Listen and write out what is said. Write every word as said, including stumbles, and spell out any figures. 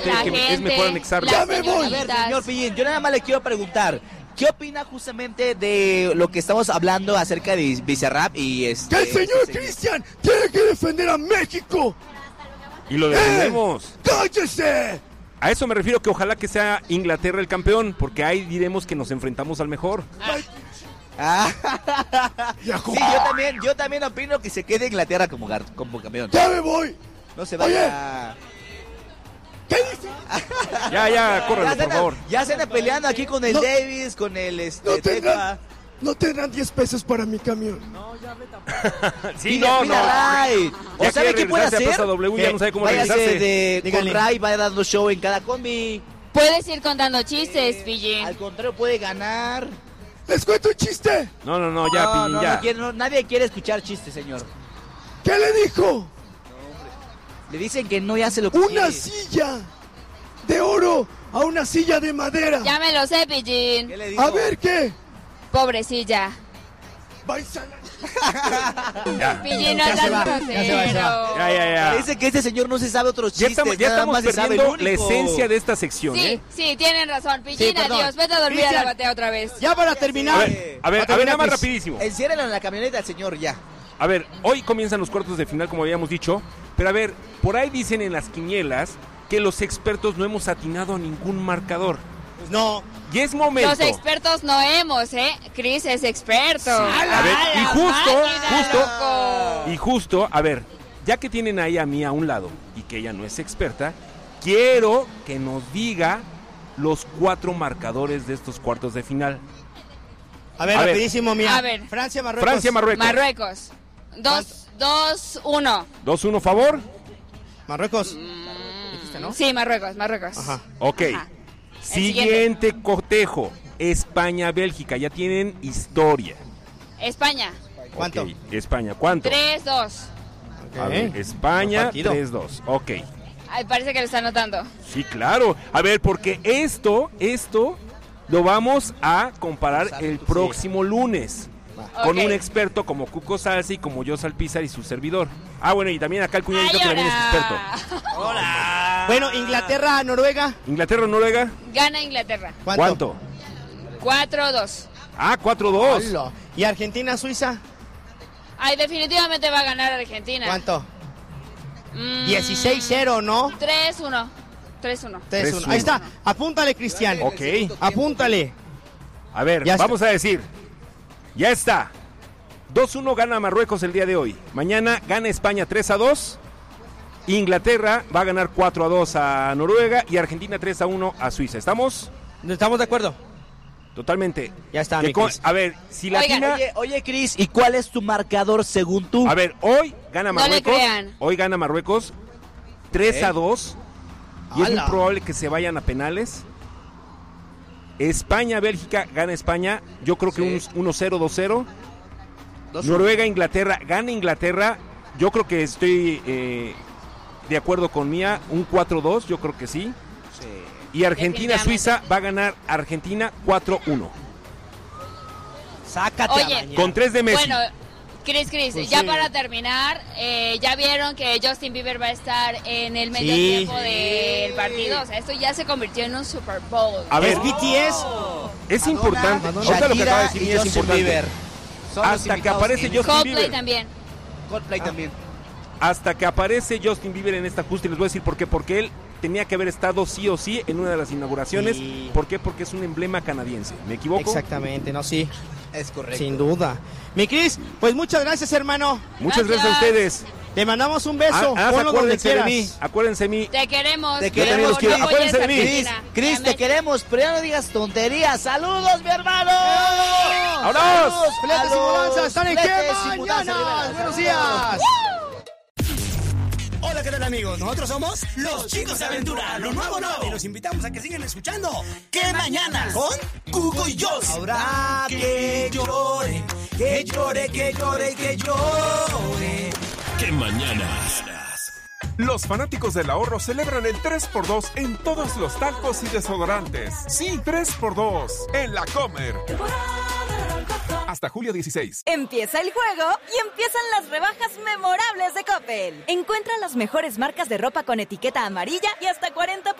la que gente, es mejor anexarlo. las ¡Ya me voy! A ver, señoritas. señor Pillín, yo nada más le quiero preguntar, ¿qué opina justamente de lo que estamos hablando acerca de Bizarrap y este... ¡Que el señor este Cristian tiene que defender a México! Y lo defendemos. ¡Cállese! A eso me refiero, que ojalá que sea Inglaterra el campeón, porque ahí diremos que nos enfrentamos al mejor. Ah. Viejo. Sí, yo también, yo también opino que se quede Inglaterra como, gar- como campeón. ¡Ya me voy! No se vaya. ¿Qué dice? Ya, ya, Ya córrelo, se por anda- favor. Ya se anda peleando aquí con el No. Davis, con el este, No Tepa. tendrán, no tendrán diez pesos para mi camión. Sí, Pide- no, pide no. a Ray. ¿O Ya sabe quiere qué puede regresarse a hacer? Plaza W, ya no sabe cómo Váyase regresarse. de, con Dígale. Ray, vaya dando show en cada combi. Puedes ir contando chistes, Pillín. Al contrario, puede ganar. ¿Les cuento un chiste? No, no, no, ya, no, Pillín, no, ya. no quiere- no, nadie quiere escuchar chistes, señor. ¿Qué le dijo? Le dicen que no, ya se lo Una quiere. silla de oro a una silla de madera. Ya me lo sé, Pillín. ¿Qué le dijo? A ver, ¿qué? Pobrecilla. Vais a la- Ya, Pillín, no Ya se seas va, ya se va, ya se va. grosero. ya, ya. ya. Parece que este señor no se sabe otros Ya chistes. estamos, ya nada estamos más se sabe el perdiendo la único. esencia de esta sección, Sí, ¿eh? sí, tienen razón. Pillín, Sí, perdón. adiós. Vete a dormir a Cristian. la batea otra vez. Ya para A terminar. ver, a ver, a ver, terminar, nada más Chris. rapidísimo. Enciérrenlo en la camioneta al señor ya. A ver, hoy comienzan los cuartos de final, como habíamos dicho. Pero a ver, por ahí dicen en las quinielas que los expertos no hemos atinado a ningún marcador. Pues no. Y es momento. Los expertos no hemos, ¿eh? Chris es experto. A ver, y la justo, máquina, justo, loco! y justo, a ver, ya que tienen ahí a mí a un lado y que ella no es experta, quiero que nos diga los cuatro marcadores de estos cuartos de final. A ver, A ver. rapidísimo, mía. A ver. Francia, Marruecos. Francia, Marruecos. Marruecos. Dos, dos, uno. dos uno favor. Marruecos. Dijiste, ¿no? Sí, Marruecos, Marruecos. Ajá. Ok. Ajá. Siguiente cotejo. España, Bélgica. Ya tienen historia. España. ¿Cuánto? Ok, España, ¿cuánto? tres dos. A ver, España, Buen partido. tres dos. Ok. Ay, parece que lo está notando. Sí, claro. A ver, porque esto, esto lo vamos a comparar el próximo lunes. Con Ok. un experto como Cuco Salsi, como yo Salpizar y su servidor. Ah, bueno, y también acá el cuñadito Ay, que también es ahora. experto. Bueno, Inglaterra, Noruega. Inglaterra, Noruega, Gana Inglaterra. ¿Cuánto? ¿cuánto? cuatro dos. Ah, cuatro dos. Hola. ¿Y Argentina, Suiza? Ay, definitivamente va a ganar Argentina. ¿Cuánto? Mm, dieciséis cero, ¿no? tres uno. tres uno. tres Tres uno. uno. Ahí está. Apúntale, Cristian. Ok. Apúntale. A ver, Ya está. vamos a decir. Ya está. dos uno gana Marruecos el día de hoy. Mañana gana España tres a dos. Inglaterra va a ganar cuatro a dos a Noruega y Argentina tres a uno a Suiza. ¿Estamos? ¿Estamos de acuerdo? Totalmente. Ya está, Que mi con- Cris. A ver, si la Oigan, Tina- Oye, oye, Cris, ¿y cuál es tu marcador según tú? A ver, hoy gana No le Marruecos. crean. Hoy gana Marruecos tres a dos. Y es muy ¡Hala! probable que se vayan a penales. España, Bélgica, gana España. Yo creo que un uno cero, dos cero. Dos uno. Noruega, Inglaterra, gana Inglaterra. Yo creo que estoy eh, de acuerdo con Mía. Un cuatro dos, yo creo que sí. Sí. Y Argentina, Definitivamente. Suiza va a ganar Argentina cuatro uno. Sácate Oye. a mañana. Con tres de Messi. Bueno, Chris, Chris, Pues ya sí. para terminar, eh, ya vieron que Justin Bieber va a estar en el medio Sí. tiempo del partido. O sea, esto ya se convirtió en un Super Bowl. A ver, ¿Es B T S? es importante. Madonna, Ahorita lo que acaba de Shakira decir y Mía es Justin importante. Bieber. Son los Hasta que invitados aparece en- Justin Coldplay Bieber. también. Coldplay también. Hasta que aparece Justin Bieber en esta justa, y les voy a decir por qué. Porque él tenía que haber estado sí o sí en una de las inauguraciones. Sí. ¿Por qué? Porque es un emblema canadiense. ¿Me equivoco? Exactamente, no, sí. Es correcto. Sin duda. Mi Cris, pues muchas gracias, hermano. Muchas gracias, Gracias. a ustedes. Te mandamos un beso. Ah, ah, Ponlo donde acuérdense de quieras. mí. Acuérdense de mí. Te queremos. Te pero queremos, no Cris. apoyes Acuérdense de a mí. Cris, Argentina. Cris, Ya te me- queremos, pero ya no digas tonterías. ¡Saludos, mi hermano! ¡Vámonos! ¡Saludos! Fletes a y los mudanzas están en fletes qué y mudanzas mañana. Rivera. Buenos días. Hola, ¿qué tal, amigos? Nosotros somos los Chicos de Aventura, lo nuevo nuevo. Y los invitamos a que sigan escuchando ¿Qué mañana? Con Cuco y Jos. Habrá que llore, que llore, que llore, que llore. ¡Qué mañanas! Los fanáticos del ahorro celebran el tres por dos en todos los talcos y desodorantes. Sí, tres por dos en La Comer. Hasta julio dieciséis. Empieza el juego y empiezan las rebajas memorables de Coppel. Encuentra las mejores marcas de ropa con etiqueta amarilla y hasta cuarenta por ciento